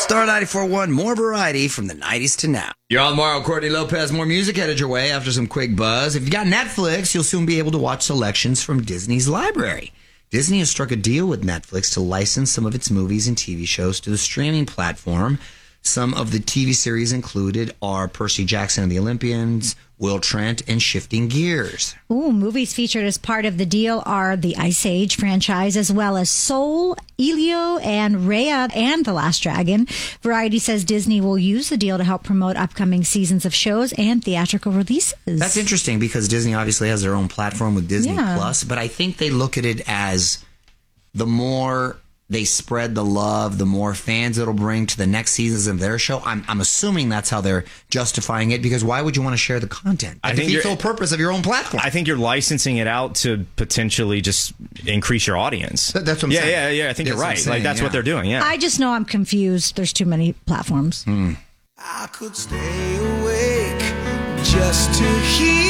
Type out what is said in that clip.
Star 94.1, more variety from the 90s to now. You're on tomorrow. Courtney Lopez, more music headed your way after some quick buzz. If you got Netflix, you'll soon be able to watch selections from Disney's library. Disney has struck a deal with Netflix to license some of its movies and TV shows to the streaming platform. Some of the TV series included are Percy Jackson and the Olympians, Will Trent, and Shifting Gears. Ooh, movies featured as part of the deal are the Ice Age franchise, as well as Soul, Elio, and Raya and The Last Dragon. Variety says Disney will use the deal to help promote upcoming seasons of shows and theatrical releases. That's interesting because Disney obviously has their own platform with Disney Plus, but I think they look at it as the more they spread the love, the more fans it'll bring to the next seasons of their show. I'm assuming that's how they're justifying it, because why would you want to share the content? That defeats the whole purpose of your own platform. I think you're licensing it out to potentially just increase your audience. That's what I'm saying. Yeah. I think you're right. That's what they're doing. Yeah. I just know I'm confused. There's too many platforms. I could stay awake just to hear